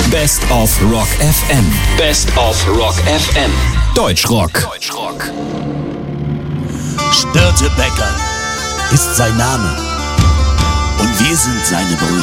Best of Rock FM. Best of Rock FM. Deutschrock. Störtebeker ist sein Name und wir sind seine Brüder.